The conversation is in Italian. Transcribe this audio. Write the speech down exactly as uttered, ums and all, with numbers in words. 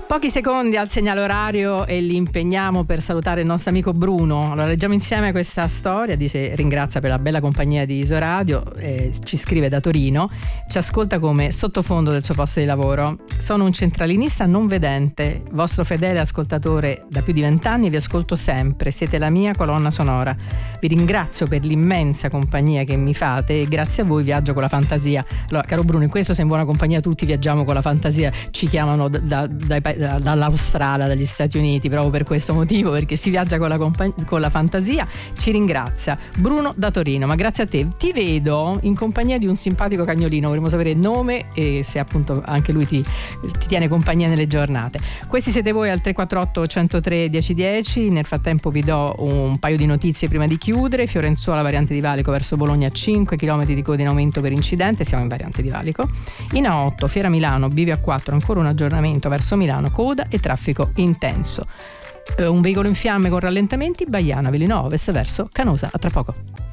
Pochi secondi al segnale orario e li impegniamo per salutare il nostro amico Bruno. Allora leggiamo insieme questa storia. Dice: ringrazia per la bella compagnia di Isoradio, eh, ci scrive da Torino, ci ascolta come sottofondo del suo posto di lavoro. Sono un centralinista non vedente, vostro fedele ascoltatore da più di vent'anni e vi ascolto sempre, siete la mia colonna sonora. Vi ringrazio per l'immensa compagnia che mi fate e grazie a voi viaggio con la fantasia. Allora caro Bruno, in questo sei in buona compagnia, tutti viaggiamo con la fantasia, ci chiamano da, dai paesi dall'Australia, dagli Stati Uniti, proprio per questo motivo, perché si viaggia con la, compa- con la fantasia. Ci ringrazia Bruno da Torino, ma grazie a te. Ti vedo in compagnia di un simpatico cagnolino, vorremmo sapere il nome e se appunto anche lui ti, ti tiene compagnia nelle giornate. Questi siete voi al tre quattro otto uno zero tre uno zero uno zero. Nel frattempo vi do un paio di notizie prima di chiudere. Fiorenzuola variante di valico verso Bologna, cinque chilometri di coda in aumento per incidente, siamo in variante di valico. In A otto Fiera Milano, Bivio A quattro, ancora un aggiornamento verso Milano, coda e traffico intenso. Eh, un veicolo in fiamme con rallentamenti, Baiana Velino Ovest verso Canosa. A tra poco.